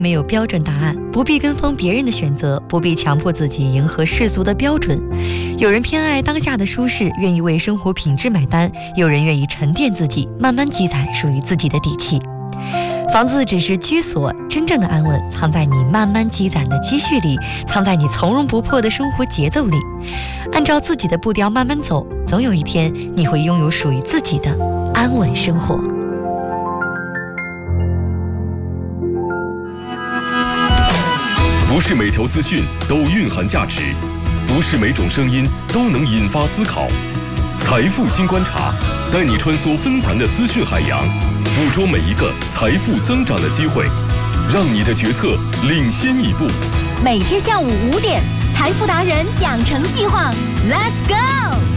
没有标准答案，不必跟风别人的选择，不必强迫自己迎合世俗的标准。有人偏爱当下的舒适，愿意为生活品质买单；有人愿意沉淀自己，慢慢积攒属于自己的底气。房子只是居所，真正的安稳藏在你慢慢积攒的积蓄里，藏在你从容不迫的生活节奏里。按照自己的步调慢慢走，总有一天你会拥有属于自己的安稳生活。 不是每条资讯都蕴含价值，不是每种声音都能引发思考。财富新观察，带你穿梭纷繁的资讯海洋，捕捉每一个财富增长的机会，让你的决策领先一步。 每天下午5点，财富达人养成计划 ，Let's go！